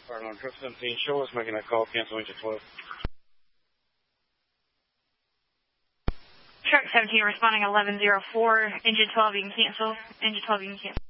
on Trip 17, show us making that call, cancel engine 12. Truck 17 responding 1104, engine 12 you can cancel, engine 12 you can cancel.